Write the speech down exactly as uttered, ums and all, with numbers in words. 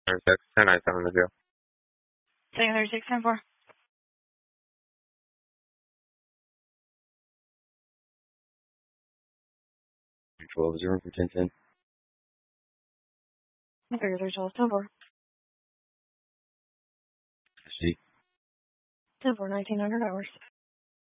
thirty-six, ten ninety-seven to zero. Second thirty-six, ten four. twelve zero for ten ten. thirty-three, twelve, ten four. See. ten four, nineteen hundred hours.